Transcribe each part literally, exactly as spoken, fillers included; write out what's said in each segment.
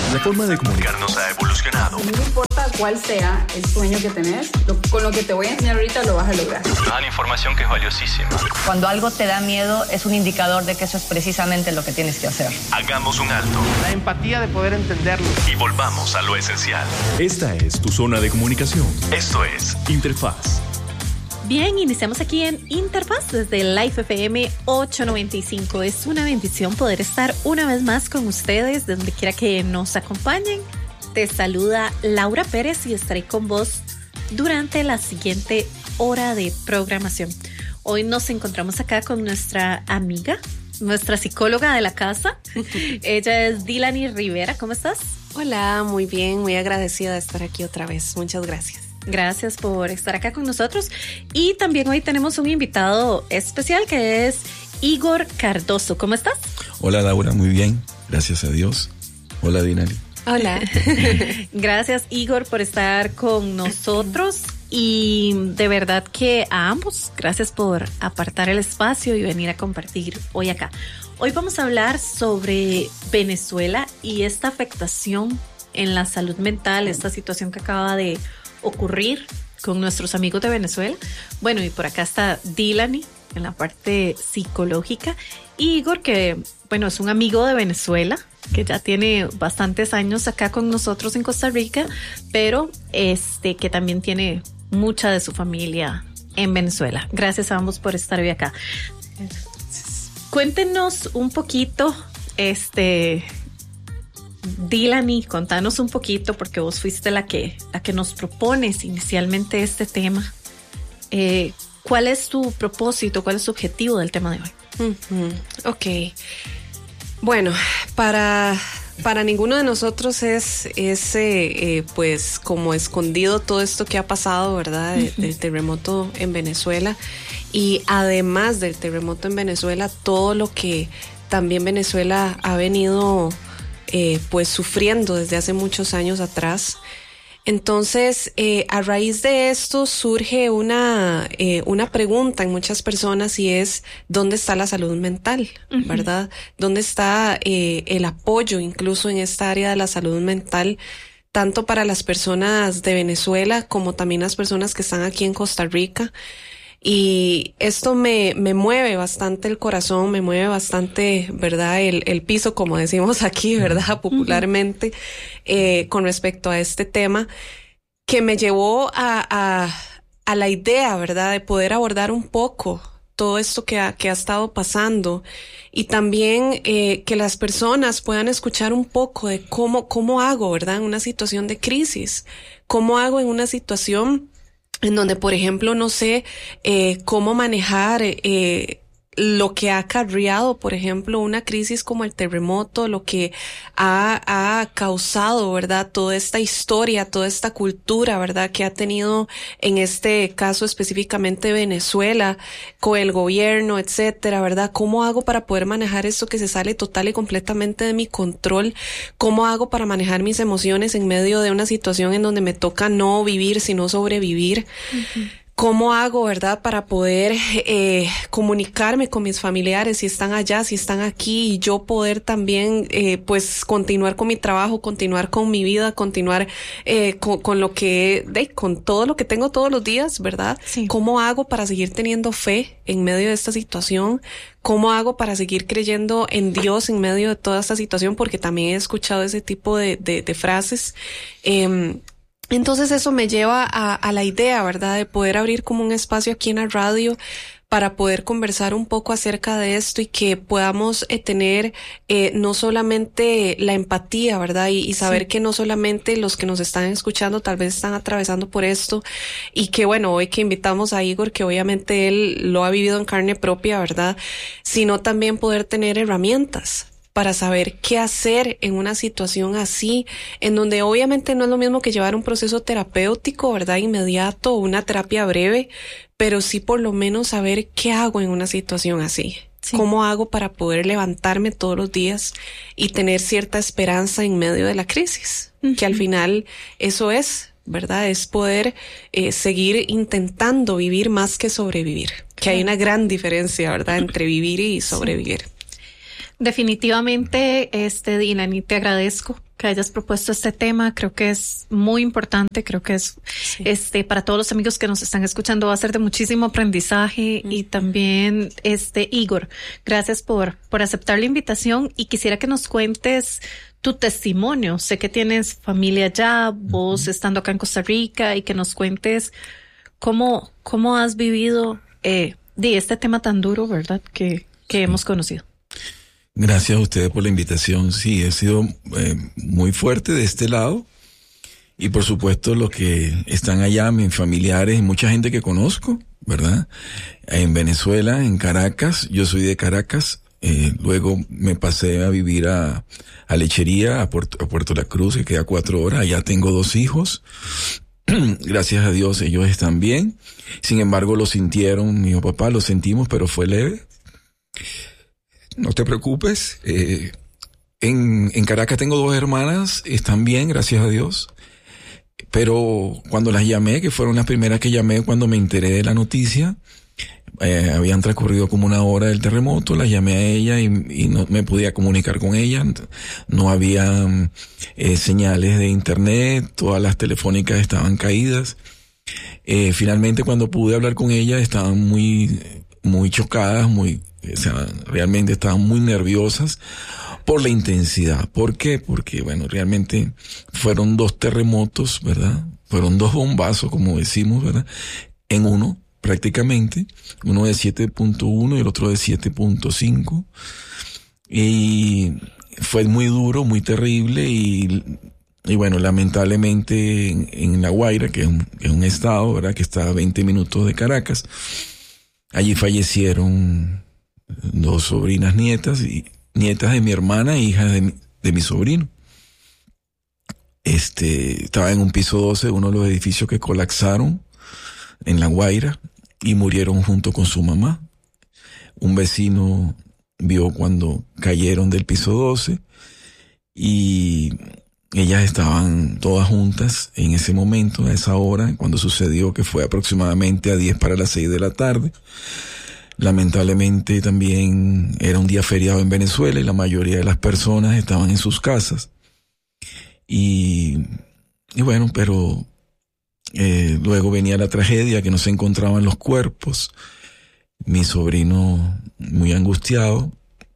La forma de comunicarnos ha evolucionado. No importa cuál sea el sueño que tenés, lo, con lo que te voy a enseñar ahorita lo vas a lograr. Nos dan información que es valiosísima. Cuando algo te da miedo es un indicador de que eso es precisamente lo que tienes que hacer. Hagamos un alto. La empatía de poder entenderlo. Y volvamos a lo esencial. Esta es tu zona de comunicación. Esto es Interfaz. Bien, iniciamos aquí en Interfaz desde Life F M ochocientos noventa y cinco. Es una bendición poder estar una vez más con ustedes, de donde quiera que nos acompañen. Te saluda Laura Pérez y estaré con vos durante la siguiente hora de programación. Hoy nos encontramos acá con nuestra amiga, nuestra psicóloga de la casa. Ella es Dilani Rivera. ¿Cómo estás? Hola, muy bien, muy agradecida de estar aquí otra vez. Muchas gracias. Gracias por estar acá con nosotros. Y también hoy tenemos un invitado especial que es Igor Cardoso. ¿Cómo estás? Hola Laura, muy bien, gracias a Dios. Hola Dinari. Hola. Gracias Igor por estar con nosotros y de verdad que a ambos, gracias por apartar el espacio y venir a compartir hoy acá. Hoy vamos a hablar sobre Venezuela y esta afectación en la salud mental, esta situación que acaba de ocurrir con nuestros amigos de Venezuela. Bueno, y por acá está Dilani en la parte psicológica y Igor, que bueno, es un amigo de Venezuela que ya tiene bastantes años acá con nosotros en Costa Rica, pero este que también tiene mucha de su familia en Venezuela. Gracias a ambos por estar hoy acá. Cuéntenos un poquito, este Dilani, contanos un poquito, porque vos fuiste la que, la que nos propones inicialmente este tema. Eh, ¿Cuál es tu propósito? ¿Cuál es tu objetivo del tema de hoy? Uh-huh. Ok. Bueno, para, para ninguno de nosotros es, es eh, eh, pues como escondido todo esto que ha pasado, ¿verdad? De, uh-huh. Del terremoto en Venezuela. Y además del terremoto en Venezuela, todo lo que también Venezuela ha venido Eh, pues sufriendo desde hace muchos años atrás. Entonces, eh, a raíz de esto surge una, eh, una pregunta en muchas personas y es, ¿dónde está la salud mental? Uh-huh. ¿Verdad? ¿Dónde está eh, el apoyo incluso en esta área de la salud mental, tanto para las personas de Venezuela como también las personas que están aquí en Costa Rica? Y esto me, me mueve bastante el corazón, me mueve bastante, ¿verdad? El, el piso, como decimos aquí, ¿verdad? Popularmente, eh, con respecto a este tema, que me llevó a, a, a la idea, ¿verdad? De poder abordar un poco todo esto que ha, que ha estado pasando y también eh, que las personas puedan escuchar un poco de cómo, cómo hago, ¿verdad? En una situación de crisis, cómo hago en una situación en donde, por ejemplo, no sé eh, cómo manejar eh, lo que ha acarreado, por ejemplo, una crisis como el terremoto, lo que ha, ha causado, ¿verdad? Toda esta historia, toda esta cultura, ¿verdad? Que ha tenido en este caso específicamente Venezuela, con el gobierno, etcétera, ¿verdad? ¿Cómo hago para poder manejar esto que se sale total y completamente de mi control? ¿Cómo hago para manejar mis emociones en medio de una situación en donde me toca no vivir, sino sobrevivir? Uh-huh. ¿Cómo hago, verdad, para poder eh, comunicarme con mis familiares si están allá, si están aquí y yo poder también, eh, pues, continuar con mi trabajo, continuar con mi vida, continuar eh, con, con lo que, de, con todo lo que tengo todos los días, ¿verdad? Sí. ¿Cómo hago para seguir teniendo fe en medio de esta situación? ¿Cómo hago para seguir creyendo en Dios en medio de toda esta situación? Porque también he escuchado ese tipo de, de, de frases. Eh, Entonces eso me lleva a, a la idea, ¿verdad? De poder abrir como un espacio aquí en la radio para poder conversar un poco acerca de esto y que podamos eh, tener eh, no solamente la empatía, ¿verdad? Y, y saber sí. que no solamente los que nos están escuchando tal vez están atravesando por esto y que bueno, hoy que invitamos a Igor, que obviamente él lo ha vivido en carne propia, ¿verdad? Sino también poder tener herramientas para saber qué hacer en una situación así, en donde obviamente no es lo mismo que llevar un proceso terapéutico, ¿verdad? Inmediato, una terapia breve, pero sí por lo menos saber qué hago en una situación así. Sí. ¿Cómo hago para poder levantarme todos los días y tener cierta esperanza en medio de la crisis? Uh-huh. Que al final eso es, ¿verdad? Es poder eh, seguir intentando vivir más que sobrevivir. Que hay una gran diferencia, ¿verdad? Entre vivir y sobrevivir. Sí. Definitivamente, este, Dilani, te agradezco que hayas propuesto este tema. Creo que es muy importante. Creo que es, sí. este, para todos los amigos que nos están escuchando va a ser de muchísimo aprendizaje. Mm. Y también, este, Igor, gracias por, por aceptar la invitación, y quisiera que nos cuentes tu testimonio. Sé que tienes familia allá, vos uh-huh. estando acá en Costa Rica, y que nos cuentes cómo, cómo has vivido, eh, de este tema tan duro, ¿verdad? Que, que sí. hemos conocido. Gracias a ustedes por la invitación. Sí, he sido eh, muy fuerte de este lado. Y por supuesto los que están allá, mis familiares y mucha gente que conozco, ¿verdad? En Venezuela, en Caracas. Yo soy de Caracas. Eh, luego me pasé a vivir a, a Lechería, a Puerto, a Puerto La Cruz, que queda cuatro horas. Allá tengo dos hijos. Gracias a Dios ellos están bien. Sin embargo, lo sintieron, mi papá, lo sentimos, pero fue leve. No te preocupes. Eh, en, en Caracas tengo dos hermanas, están bien, gracias a Dios. Pero cuando las llamé, que fueron las primeras que llamé cuando me enteré de la noticia, eh, habían transcurrido como una hora del terremoto, las llamé a ella y, y no me podía comunicar con ella. No había eh, señales de internet, todas las telefónicas estaban caídas. Eh, finalmente cuando pude hablar con ella, estaban muy, muy chocadas, muy, o sea, realmente estaban muy nerviosas por la intensidad. ¿Por qué? Porque, bueno, realmente fueron dos terremotos, ¿verdad? Fueron dos bombazos, como decimos, ¿verdad? En uno, prácticamente, uno de siete punto uno y el otro de siete punto cinco. Y fue muy duro, muy terrible y, y bueno, lamentablemente en, en La Guaira, que es, un, que es un estado, ¿verdad? Que está a veinte minutos de Caracas, allí fallecieron dos sobrinas nietas y nietas de mi hermana e hijas de mi, de mi sobrino. Este, estaba en un piso doce, uno de los edificios que colapsaron en La Guaira y murieron junto con su mamá. Un vecino vio cuando cayeron del piso doce y ellas estaban todas juntas en ese momento, a esa hora, cuando sucedió, que fue aproximadamente a diez para las seis de la tarde. Lamentablemente también era un día feriado en Venezuela y la mayoría de las personas estaban en sus casas. Y, y bueno, pero eh, luego venía la tragedia, que no se encontraban los cuerpos. Mi sobrino, muy angustiado,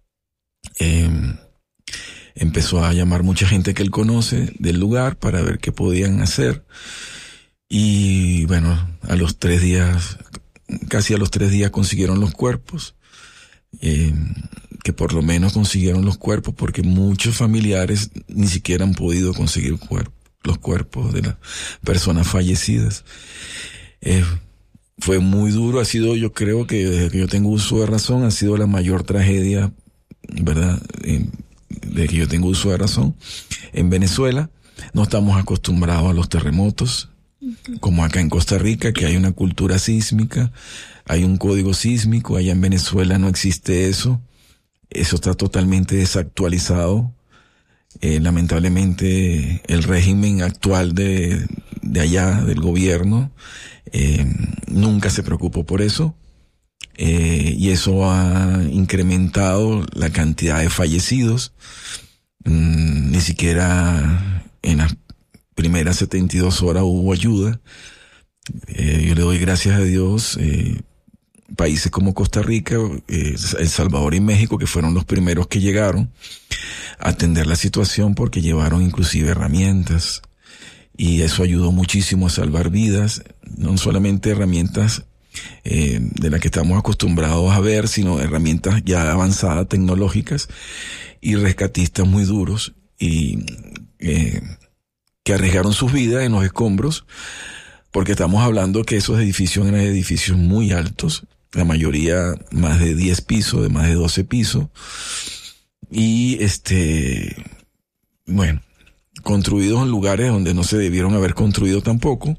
eh, empezó a llamar mucha gente que él conoce del lugar para ver qué podían hacer. Y bueno, a los tres días... Casi a los tres días consiguieron los cuerpos, eh, que por lo menos consiguieron los cuerpos porque muchos familiares ni siquiera han podido conseguir cuerp- los cuerpos de las personas fallecidas. Eh, fue muy duro, ha sido, yo creo que desde que yo tengo uso de razón, ha sido la mayor tragedia, ¿verdad? Eh, desde que yo tengo uso de razón. En Venezuela no estamos acostumbrados a los terremotos, como acá en Costa Rica, que hay una cultura sísmica, hay un código sísmico. Allá en Venezuela no existe eso. Eso está totalmente desactualizado. Eh, lamentablemente, el régimen actual de, de allá, del gobierno, eh, nunca se preocupó por eso. Eh, y eso ha incrementado la cantidad de fallecidos. Mm, ni siquiera en las primeras setenta y dos horas hubo ayuda. Eh, yo le doy gracias a Dios. Eh, países como Costa Rica, eh, El Salvador y México, que fueron los primeros que llegaron a atender la situación porque llevaron inclusive herramientas. Y eso ayudó muchísimo a salvar vidas. No solamente herramientas eh, de las que estamos acostumbrados a ver, sino herramientas ya avanzadas, tecnológicas, y rescatistas muy duros. Y eh, que arriesgaron sus vidas en los escombros, porque estamos hablando que esos edificios eran edificios muy altos, la mayoría más de diez pisos, de más de doce pisos, y este, bueno, construidos en lugares donde no se debieron haber construido tampoco,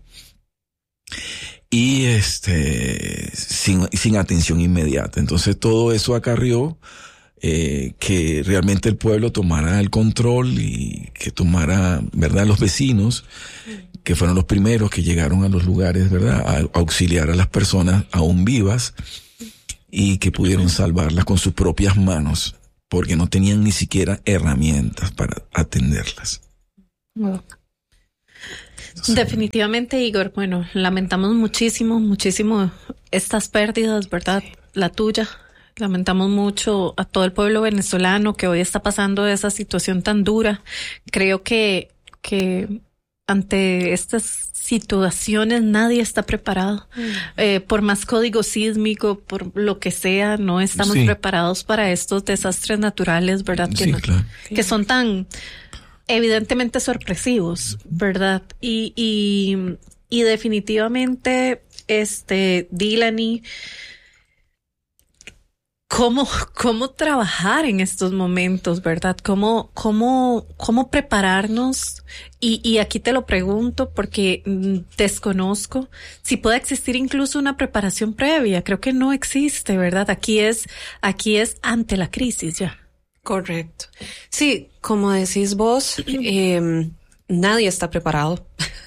y este, sin, sin atención inmediata. Entonces todo eso acarrió Eh, que realmente el pueblo tomara el control y que tomara, ¿verdad?, los vecinos, que fueron los primeros que llegaron a los lugares, ¿verdad?, a auxiliar a las personas aún vivas y que pudieron salvarlas con sus propias manos. porque no tenían ni siquiera herramientas para atenderlas. Wow. Definitivamente, Igor, bueno, lamentamos muchísimo, muchísimo estas pérdidas, ¿verdad? La tuya. Lamentamos mucho a todo el pueblo venezolano que hoy está pasando esa situación tan dura. Creo que, que ante estas situaciones nadie está preparado. Mm. Eh, por más código sísmico, por lo que sea, no estamos sí. preparados para estos desastres naturales, ¿verdad? Que, sí, no, claro. que son tan evidentemente sorpresivos, ¿verdad? Y, y, y definitivamente, este, Delaney, ¿Cómo, cómo trabajar en estos momentos, verdad? ¿Cómo, cómo, cómo prepararnos? Y, y aquí te lo pregunto porque desconozco si puede existir incluso una preparación previa. Creo que no existe, ¿verdad? Aquí es, aquí es ante la crisis ya. Correcto. Sí, como decís vos, eh, nadie está preparado.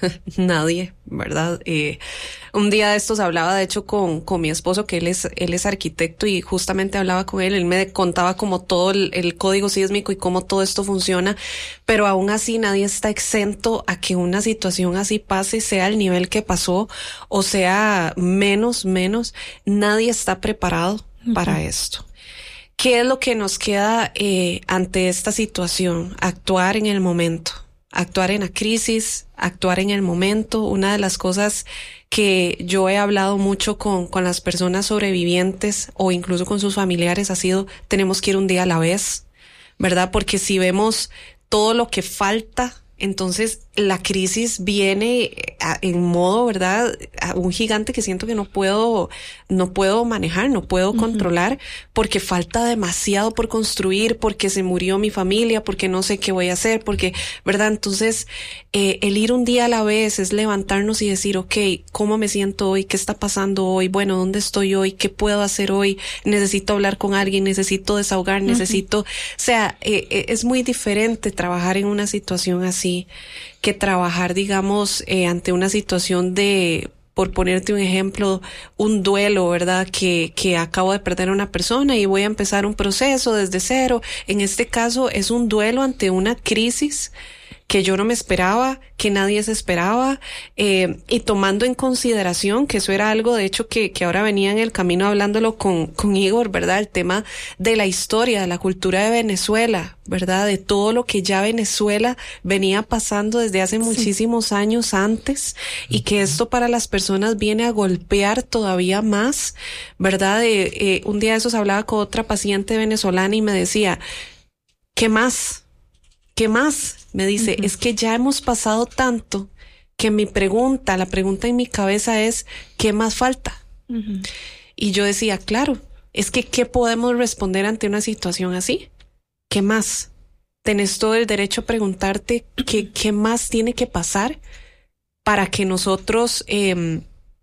Nadie, ¿verdad? Eh, un día de estos hablaba de hecho con, con mi esposo, que él es, él es arquitecto, y justamente hablaba con él, él me contaba como todo el, el código sísmico y cómo todo esto funciona, pero aún así nadie está exento a que una situación así pase, sea el nivel que pasó o sea menos, menos, nadie está preparado uh-huh. para esto. ¿Qué es lo que nos queda eh, ante esta situación? Actuar en el momento. Actuar en la crisis, actuar en el momento. Una de las cosas que yo he hablado mucho con, con las personas sobrevivientes o incluso con sus familiares ha sido, tenemos que ir un día a la vez, ¿verdad? Porque si vemos todo lo que falta, entonces la crisis viene a, en modo, ¿verdad? A un gigante que siento que no puedo, no puedo manejar, no puedo uh-huh. controlar, porque falta demasiado por construir, porque se murió mi familia, porque no sé qué voy a hacer, porque, ¿verdad? Entonces, eh, el ir un día a la vez es levantarnos y decir, okay, ¿cómo me siento hoy? ¿Qué está pasando hoy? Bueno, ¿dónde estoy hoy? ¿Qué puedo hacer hoy? Necesito hablar con alguien, necesito desahogar, uh-huh. necesito, o sea, eh, es muy diferente trabajar en una situación así que trabajar, digamos, eh, ante una situación de, por ponerte un ejemplo, un duelo, ¿verdad? Que, que acabo de perder a una persona y voy a empezar un proceso desde cero. En este caso es un duelo ante una crisis que yo no me esperaba, que nadie se esperaba, eh, y tomando en consideración que eso era algo, de hecho, que, que ahora venía en el camino hablándolo con, con Igor, ¿verdad? El tema de la historia, de la cultura de Venezuela, ¿verdad? De todo lo que ya Venezuela venía pasando desde hace sí. muchísimos años antes, y que esto para las personas viene a golpear todavía más, ¿verdad? Eh, eh, un día de esos hablaba con otra paciente venezolana y me decía, ¿qué más? ¿Qué más? Me dice, uh-huh. es que ya hemos pasado tanto que mi pregunta, la pregunta en mi cabeza es, ¿qué más falta? Uh-huh. Y yo decía, claro, es que ¿qué podemos responder ante una situación así? ¿Qué más? Tenés todo el derecho a preguntarte qué, qué más tiene que pasar para que nosotros eh,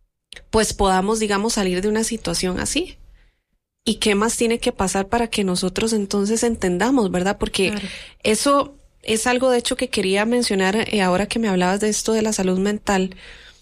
pues podamos, digamos, salir de una situación así. ¿Y qué más tiene que pasar para que nosotros entonces entendamos, verdad? Porque claro. eso es algo, de hecho, que quería mencionar eh, ahora que me hablabas de esto de la salud mental.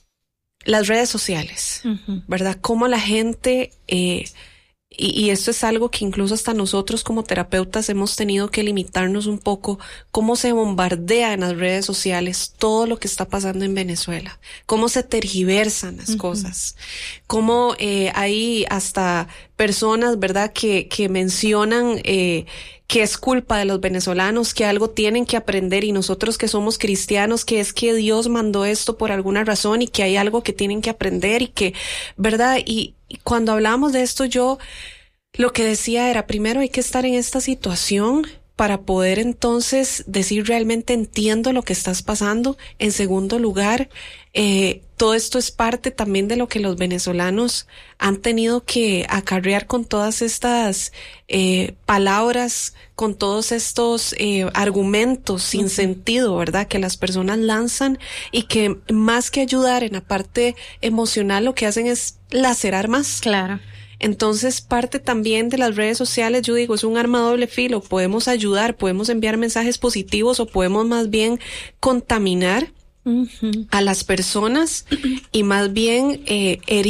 Las redes sociales, uh-huh. ¿verdad? Cómo la gente, eh, y, y esto es algo que incluso hasta nosotros como terapeutas hemos tenido que limitarnos un poco, cómo se bombardea en las redes sociales todo lo que está pasando en Venezuela, cómo se tergiversan las uh-huh. cosas, cómo eh, hay hasta personas, ¿verdad?, que, que mencionan eh, que es culpa de los venezolanos, que algo tienen que aprender, y nosotros que somos cristianos, que es que Dios mandó esto por alguna razón y que hay algo que tienen que aprender y que, ¿verdad? Y, y cuando hablábamos de esto, yo lo que decía era, primero hay que estar en esta situación para poder entonces decir realmente entiendo lo que estás pasando. En segundo lugar, eh, todo esto es parte también de lo que los venezolanos han tenido que acarrear con todas estas eh, palabras, con todos estos eh, argumentos sin uh-huh. sentido, ¿verdad? Que las personas lanzan y que más que ayudar en la parte emocional, lo que hacen es lacerar más. Claro. Entonces, parte también de las redes sociales, yo digo, es un arma doble filo. Podemos ayudar, podemos enviar mensajes positivos o podemos más bien contaminar uh-huh. a las personas y más bien eh, herir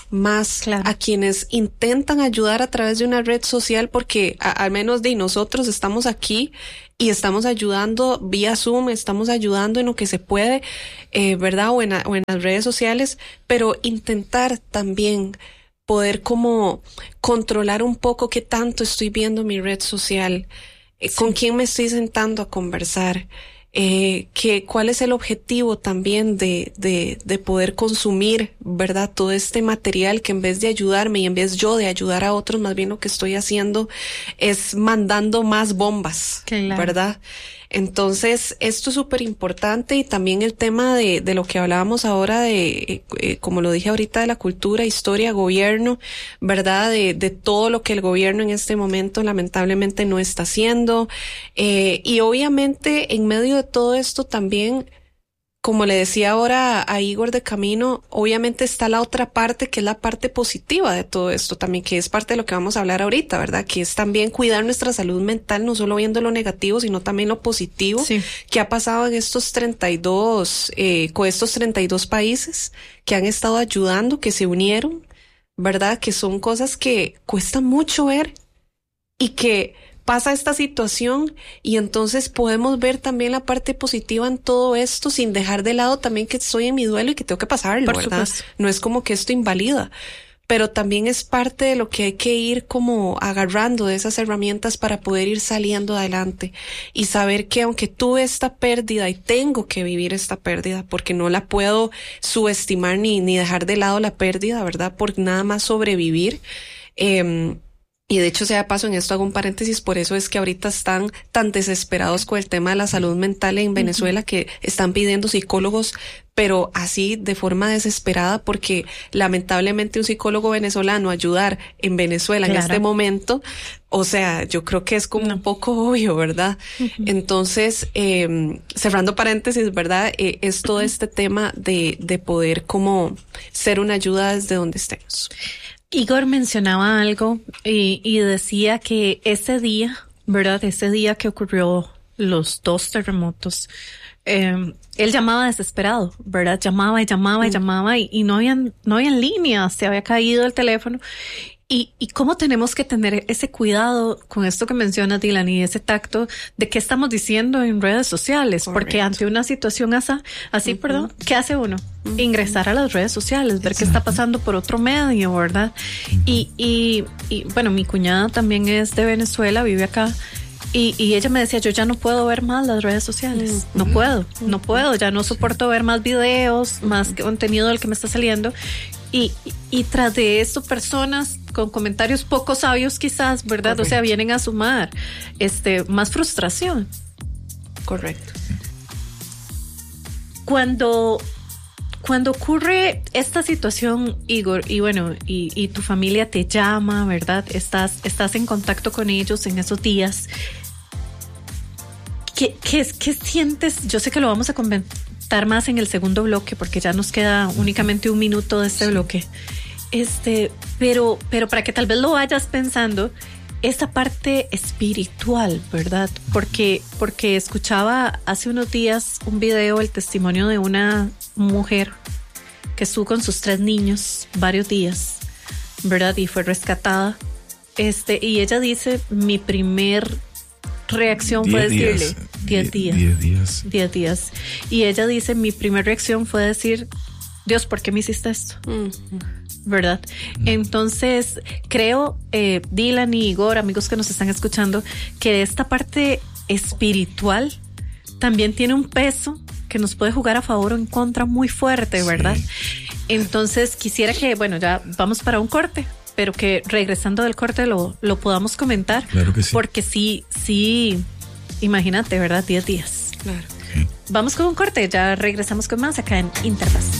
más claro. a quienes intentan ayudar a través de una red social, porque a, al menos de nosotros estamos aquí y estamos ayudando vía Zoom, estamos ayudando en lo que se puede, eh, ¿verdad? O en, o en las redes sociales, pero intentar también poder como controlar un poco qué tanto estoy viendo mi red social, eh, sí. con quién me estoy sentando a conversar. Eh, que cuál es el objetivo también de, de, de poder consumir, ¿verdad? Todo este material que en vez de ayudarme y en vez yo de ayudar a otros, más bien lo que estoy haciendo es mandando más bombas, claro. ¿verdad? Entonces, esto es súper importante, y también el tema de, de lo que hablábamos ahora de, eh, como lo dije ahorita, de la cultura, historia, gobierno, ¿verdad? De, de todo lo que el gobierno en este momento lamentablemente no está haciendo. Eh, y obviamente en medio de todo esto también, como le decía ahora a Igor de camino, obviamente está la otra parte, que es la parte positiva de todo esto también, que es parte de lo que vamos a hablar ahorita, ¿verdad? Que es también cuidar nuestra salud mental, no solo viendo lo negativo, sino también lo positivo, sí. que ha pasado en estos treinta y dos, eh, con estos treinta y dos países que han estado ayudando, que se unieron, ¿verdad? Que son cosas que cuesta mucho ver y que pasa esta situación, y entonces podemos ver también la parte positiva en todo esto, sin dejar de lado también que estoy en mi duelo y que tengo que pasarlo, Por ¿verdad? Supuesto. No es como que esto invalida, pero también es parte de lo que hay que ir como agarrando de esas herramientas para poder ir saliendo adelante y saber que aunque tuve esta pérdida y tengo que vivir esta pérdida, porque no la puedo subestimar ni, ni dejar de lado la pérdida, ¿verdad? Por nada más sobrevivir, eh, y de hecho, sea de paso, en esto hago un paréntesis, por eso es que ahorita están tan desesperados con el tema de la salud mental en Venezuela, que están pidiendo psicólogos, pero así de forma desesperada, porque lamentablemente un psicólogo venezolano ayudar en Venezuela claro. en este momento, o sea, yo creo que es como no. un poco obvio, ¿verdad? Uh-huh. Entonces, eh, cerrando paréntesis, ¿verdad? Eh, es todo este tema de, de poder como ser una ayuda desde donde estemos. Igor mencionaba algo y, y decía que ese día, ¿verdad? Ese día que ocurrió los dos terremotos, eh, él llamaba desesperado, ¿verdad? Llamaba y llamaba mm. y llamaba y, y no habían, no habían líneas, se había caído el teléfono. Y, y cómo tenemos que tener ese cuidado con esto que menciona Dylan y ese tacto de qué estamos diciendo en redes sociales. Correcto. Porque ante una situación así, así uh-huh. perdón, ¿qué hace uno? Uh-huh. Ingresar a las redes sociales, ver Exacto. qué está pasando por otro medio, ¿verdad? Uh-huh. Y, y, y bueno, mi cuñada también es de Venezuela, vive acá. Y, y ella me decía, yo ya no puedo ver más las redes sociales, uh-huh. no puedo, uh-huh. no puedo, ya no soporto ver más videos, más contenido del que me está saliendo. Y, y, y tras de esto, personas con comentarios poco sabios quizás, ¿verdad? Correcto. O sea, vienen a sumar este, más frustración. Correcto. Cuando, cuando ocurre esta situación, Igor, y bueno, y, y tu familia te llama, ¿verdad? Estás, estás en contacto con ellos en esos días. ¿Qué, qué, qué sientes? Yo sé que lo vamos a comentar más en el segundo bloque, porque ya nos queda únicamente un minuto de este sí. bloque. Este, pero, pero para que tal vez lo vayas pensando, esa parte espiritual, ¿verdad? Porque, porque escuchaba hace unos días un video, el testimonio de una mujer que estuvo con sus tres niños varios días, ¿verdad? Y fue rescatada. Este, y ella dice, mi primer reacción diez fue decirle, diez días. Diez días. Diez días. Y ella dice, mi primera reacción fue decir, Dios, ¿por qué me hiciste esto? Mm. ¿Verdad? Entonces, creo, eh, Dylan y Igor, amigos que nos están escuchando, que esta parte espiritual también tiene un peso que nos puede jugar a favor o en contra muy fuerte, ¿verdad? Sí. Entonces, quisiera que, bueno, ya vamos para un corte, pero que regresando del corte lo, lo podamos comentar. Claro que sí. Porque sí, sí, imagínate, ¿verdad? diez días. Claro. Sí. Vamos con un corte, ya regresamos con más acá en Interfaz.